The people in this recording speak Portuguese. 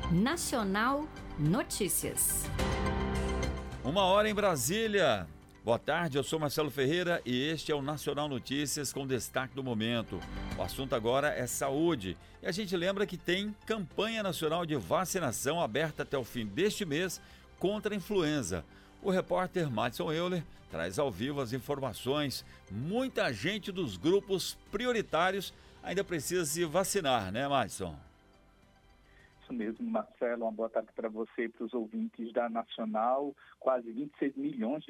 Nacional Notícias. 1h em Brasília. Boa tarde, eu sou Marcelo Ferreira e este é o Nacional Notícias com destaque do momento. O assunto agora é saúde e a gente lembra que tem campanha nacional de vacinação aberta até o fim deste mês contra a influenza. O repórter Madison Euler traz ao vivo as informações. Muita gente dos grupos prioritários ainda precisa se vacinar, né, Madison? Isso mesmo, Marcelo. Uma boa tarde para você e para os ouvintes da Nacional. Quase 26 milhões de